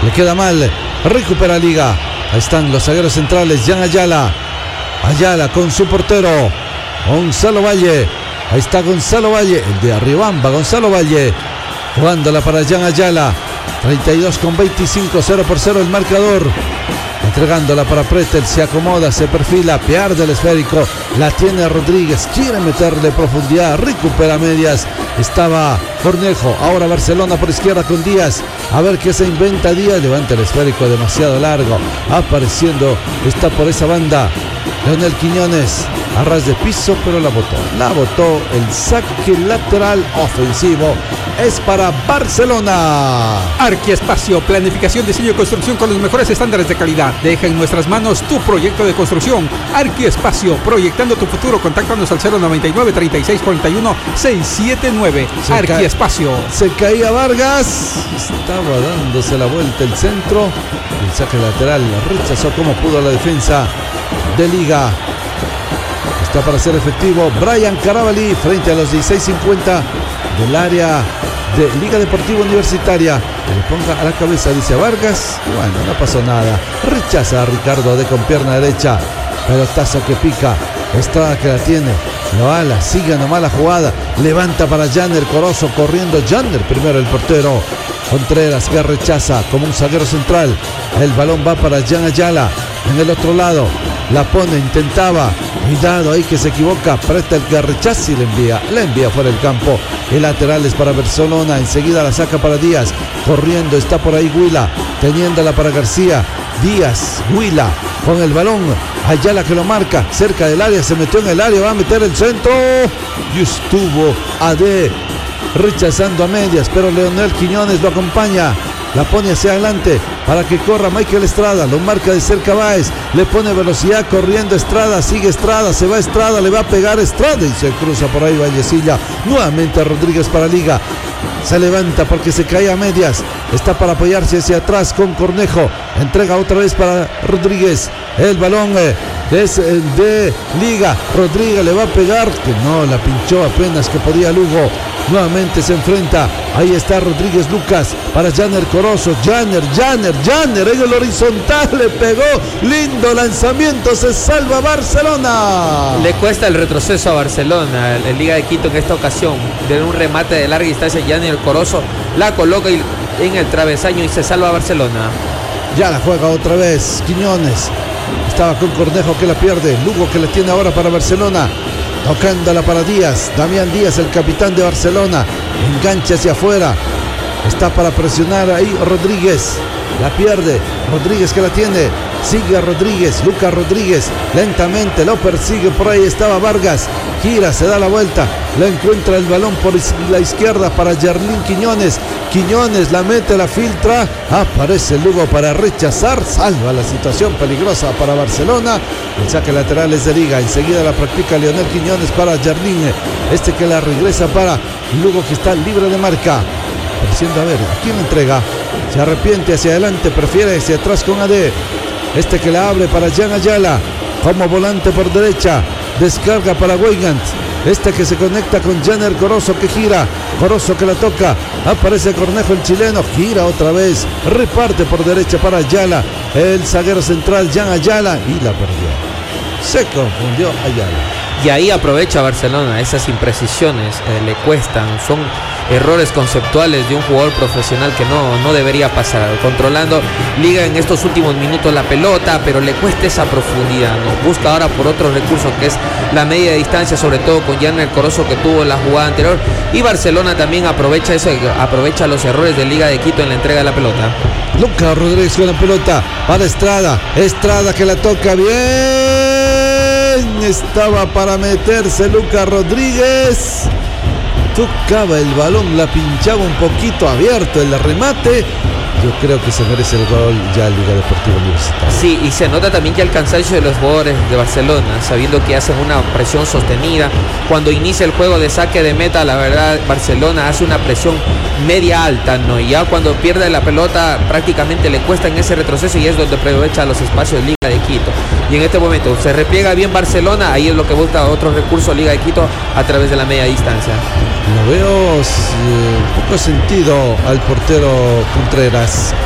le queda mal, recupera Liga. Ahí están los zagueros centrales, Jan Ayala. Ayala con su portero, Gonzalo Valle. Ahí está Gonzalo Valle, el de Arribamba, Gonzalo Valle. Jugándola para Jan Ayala. 32,25, 0-0 el marcador. Entregándola para Pretel, se acomoda, se perfila, pierde el esférico, la tiene Rodríguez, quiere meterle profundidad, recupera medias, estaba Cornejo, ahora Barcelona por izquierda con Díaz, a ver qué se inventa Díaz, levanta el esférico demasiado largo, apareciendo, está por esa banda, Leonel Quiñones, a ras de piso, pero la botó, el saque lateral ofensivo es para Barcelona. Arquiespacio, planificación, diseño y construcción con los mejores estándares de calidad. Deja en nuestras manos tu proyecto de construcción. Arquiespacio, proyectando tu futuro. Contáctanos al 099-3641-679. Arquiespacio. Se caía Vargas, estaba dándose la vuelta el centro, el saque lateral rechazó como pudo la defensa de Liga. Está para ser efectivo Brian Carabalí frente a los 16:50 del área de Liga Deportiva Universitaria. Que le ponga a la cabeza, dice Vargas. Bueno, no pasó nada. Rechaza a Ricardo de con pierna derecha. Pelotazo que pica. Estrada que la tiene. Lo ala, sigue nomás la jugada. Levanta para Janner Corozo, corriendo Janner primero el portero. Contreras que rechaza como un zaguero central. El balón va para Jan Ayala. En el otro lado la pone, intentaba. Cuidado ahí que se equivoca. Presta el que rechaza y le envía fuera del campo. El lateral es para Barcelona. Enseguida la saca para Díaz. Corriendo está por ahí Huila. Teniéndola para García. Díaz, Huila con el balón. Ayala que lo marca. Cerca del área. Se metió en el área. Va a meter el centro. Y estuvo AD rechazando a medias. Pero Leonel Quiñones lo acompaña. La pone hacia adelante para que corra Michael Estrada, lo marca de cerca Báez, le pone velocidad corriendo Estrada, sigue Estrada, se va Estrada, le va a pegar Estrada y se cruza por ahí Vallecilla, nuevamente Rodríguez para Liga, se levanta porque se cae a medias, está para apoyarse hacia atrás con Cornejo, entrega otra vez para Rodríguez, el balón es de Liga, Rodríguez le va a pegar, que no, la pinchó apenas que podía Lugo, nuevamente se enfrenta, ahí está Rodríguez Lucas para Janner Corozo, Janner en el horizontal le pegó, lindo lanzamiento, se salva Barcelona. Le cuesta el retroceso a Barcelona, el Liga de Quito en esta ocasión, de un remate de larga distancia, Janner Corozo la coloca en el travesaño y se salva Barcelona. Ya la juega otra vez Quiñones, estaba con Cornejo que la pierde, Lugo que la tiene ahora para Barcelona. Tocándola para Díaz, Damián Díaz, el capitán de Barcelona, engancha hacia afuera, está para presionar ahí Rodríguez, la pierde, Rodríguez que la tiene, sigue a Rodríguez, Lucas Rodríguez, lentamente lo persigue, por ahí estaba Vargas, gira, se da la vuelta, la encuentra el balón por la izquierda para Yarlín Quiñones, Quiñones la mete, la filtra, aparece Lugo para rechazar, salva la situación peligrosa para Barcelona, el saque lateral es de Liga, enseguida la practica Leonel Quiñones para Yarlín, este que la regresa para Lugo que está libre de marca, pareciendo a ver, ¿a quién entrega? Se arrepiente hacia adelante, prefiere hacia atrás con AD, este que la abre para Jan Ayala, como volante por derecha, descarga para Weigand, este que se conecta con Janner Corozo que gira, Corozo que la toca, aparece Cornejo el chileno, gira otra vez, reparte por derecha para Ayala, el zaguero central Jan Ayala y la perdió, se confundió Ayala. Y ahí aprovecha Barcelona, esas imprecisiones le cuestan, son errores conceptuales de un jugador profesional que no debería pasar, controlando Liga en estos últimos minutos la pelota, pero le cuesta esa profundidad, ¿no? Busca ahora por otro recurso que es la media distancia, sobre todo con Janner Corozo que tuvo la jugada anterior, y Barcelona también aprovecha eso, aprovecha los errores de Liga de Quito en la entrega de la pelota. Lucas Rodríguez con la pelota para Estrada que la toca bien, estaba para meterse Lucas Rodríguez, tocaba el balón, la pinchaba un poquito abierto el remate. Yo creo que se merece el gol ya Liga Deportiva Universitaria. Sí, y se nota también que el cansancio de los jugadores de Barcelona, sabiendo que hacen una presión sostenida. Cuando inicia el juego de saque de meta, la verdad, Barcelona hace una presión media alta, ¿no? Y ya cuando pierde la pelota, prácticamente le cuesta en ese retroceso y es donde aprovecha los espacios de Liga de Quito. Y en este momento se repliega bien Barcelona, ahí es lo que busca otro recurso Liga de Quito a través de la media distancia. Lo veo un poco sentido al portero Contreras.